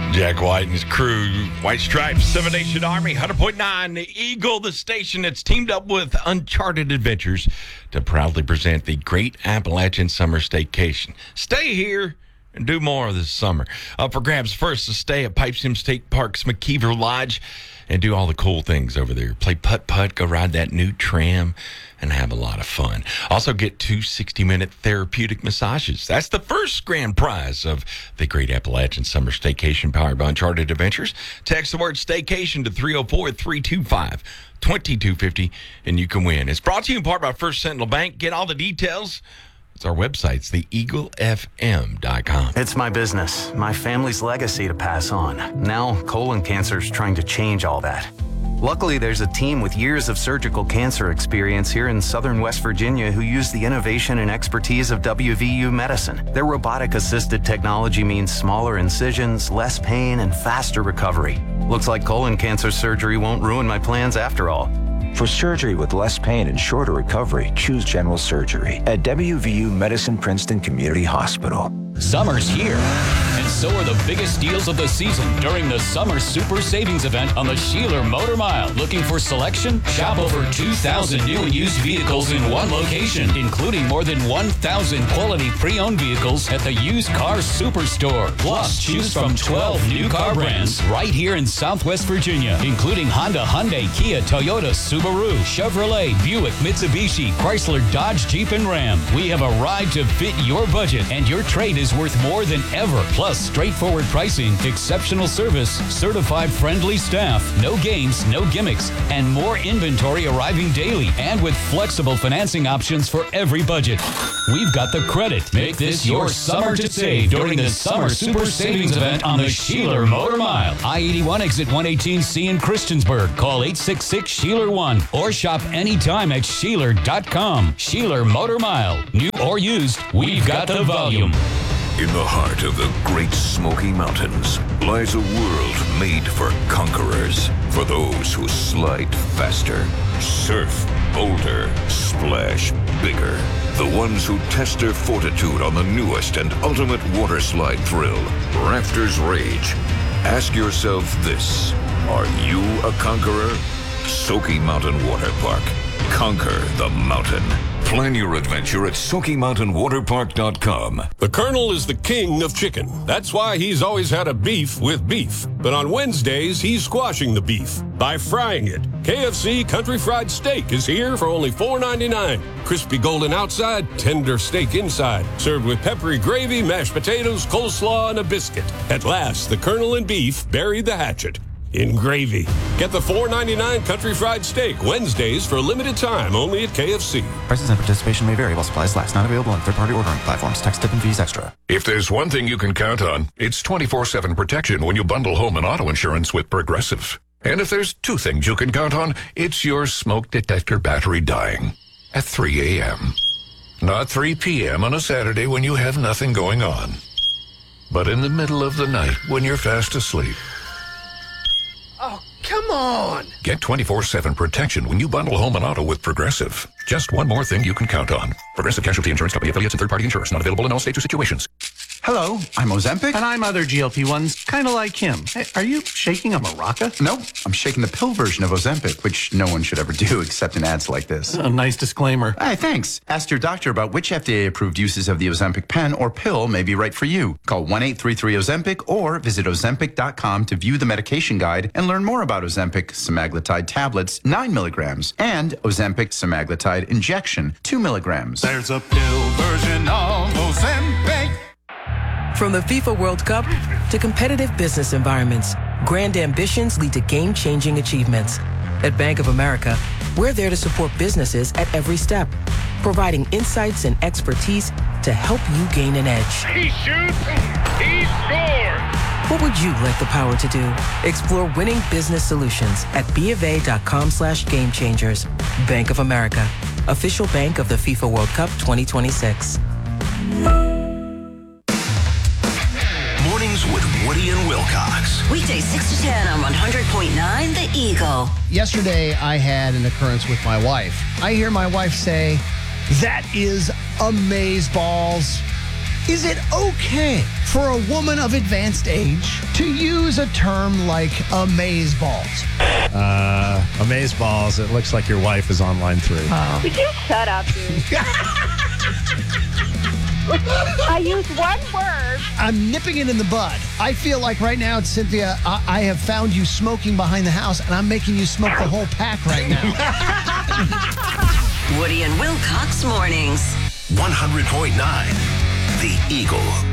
Jack White and his crew, White Stripes, Seven Nation Army, 100.9, the Eagle, the station that's teamed up with Uncharted Adventures to proudly present the Great Appalachian Summer Staycation. Stay here and do more of this summer. Up for grabs first to stay at Pipestone State Park's McKeever Lodge and do all the cool things over there. Play putt-putt, go ride that new tram, and have a lot of fun. Also get 2 60-minute therapeutic massages. That's the first grand prize of the Great Appalachian Summer Staycation powered by Uncharted Adventures. Text the word staycation to 304-325-2250, and you can win. It's brought to you in part by First Sentinel Bank. Get all the details. It's our website. It's theeaglefm.com. It's my business, my family's legacy to pass on. Now, colon cancer is trying to change all that. Luckily, there's a team with years of surgical cancer experience here in southern West Virginia who use the innovation and expertise of WVU Medicine. Their robotic-assisted technology means smaller incisions, less pain, and faster recovery. Looks like colon cancer surgery won't ruin my plans after all. For surgery with less pain and shorter recovery, choose general surgery at WVU Medicine Princeton Community Hospital. Summer's here, and so are the biggest deals of the season during the Summer Super Savings Event on the Sheeler Motor Mile. Looking for selection? Shop over 2,000 new and used vehicles in one location, including more than 1,000 quality pre-owned vehicles at the Used Car Superstore. Plus, choose from 12 new car brands right here in Southwest Virginia, including Honda, Hyundai, Kia, Toyota, Subaru, Chevrolet, Buick, Mitsubishi, Chrysler, Dodge, Jeep, and Ram. We have a ride to fit your budget, and your trade is worth more than ever. Plus, straightforward pricing, exceptional service, certified friendly staff, no games, no gimmicks, and more inventory arriving daily, and with flexible financing options for every budget. We've got the credit. Make this your summer to save during the Summer Super Savings Event on the Sheeler Motor Mile. I-81 exit 118C in Christiansburg. Call 866-SHEELER1 or shop anytime at Sheeler.com. Sheeler Motor Mile. New or used, we've got the volume. In the heart of the Great Smoky Mountains lies a world made for conquerors, for those who slide faster, surf bolder, splash bigger, the ones who test their fortitude on the newest and ultimate water slide thrill, Rafters Rage. Ask yourself this: are you a conqueror? Smoky Mountain Water Park. Conquer the mountain. Plan your adventure at SmokyMountainWaterPark.com. The Colonel is the king of chicken. That's why he's always had a beef with beef. But on Wednesdays, he's squashing the beef by frying it. KFC Country Fried Steak is here for only $4.99. Crispy golden outside, tender steak inside. Served with peppery gravy, mashed potatoes, coleslaw, and a biscuit. At last, the Colonel and beef buried the hatchet in gravy. Get the $4.99 Country Fried Steak Wednesdays for a limited time only at KFC. Prices and participation may vary while supplies last. Not available on third-party ordering platforms. Tax, tip, and fees extra. If there's one thing you can count on, it's 24/7 protection when you bundle home and auto insurance with Progressive. And if there's two things you can count on, it's your smoke detector battery dying at 3 a.m. Not 3 p.m. on a Saturday when you have nothing going on, but in the middle of the night when you're fast asleep. Oh, come on! Get 24/7 protection when you bundle home and auto with Progressive. Just one more thing you can count on. Progressive Casualty Insurance Company affiliates and third-party insurers. Not available in all states or situations. Hello, I'm Ozempic. And I'm other GLP-1s, kind of like him. Hey, are you shaking a maraca? Nope, I'm shaking the pill version of Ozempic, which no one should ever do except in ads like this. A nice disclaimer. Hey, thanks. Ask your doctor about which FDA-approved uses of the Ozempic pen or pill may be right for you. Call 1-833-OZEMPIC or visit Ozempic.com to view the medication guide and learn more about Ozempic semaglutide tablets, 9 milligrams, and Ozempic semaglutide injection, 2 milligrams. There's a pill version of Ozempic. From the FIFA World Cup to competitive business environments, grand ambitions lead to game-changing achievements. At Bank of America, we're there to support businesses at every step, providing insights and expertise to help you gain an edge. He shoots, he scores! What would you like the power to do? Explore winning business solutions at BofA.com/gamechangers. Bank of America, official bank of the FIFA World Cup 2026. Mornings with Woody and Wilcox. Weekdays 6 to 10 on 100.9 The Eagle. Yesterday, I had an occurrence with my wife. I hear my wife say, "That is amazeballs." Is it okay for a woman of advanced age to use a term like amazeballs? Amazeballs, it looks like your wife is on line 3. Would you shut up, dude? I used one word. I'm nipping it in the bud. I feel like right now, Cynthia, I have found you smoking behind the house, and I'm making you smoke the whole pack right now. Woody and Wilcox Mornings. 100.9 The Eagle.